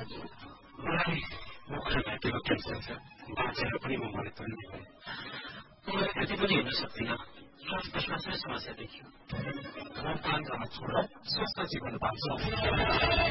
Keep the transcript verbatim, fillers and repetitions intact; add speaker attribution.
Speaker 1: मलाई मुखर घाँटीको क्यान्सर छ बाँचेर पनि म मरे पनि दिँदैन मलाई त्यति पनि हेर्न सक्दिनँ श्वास प्रश्वासमै समस्या देखियो म पान खान छोड स्वस्थ जीवन पाउँछु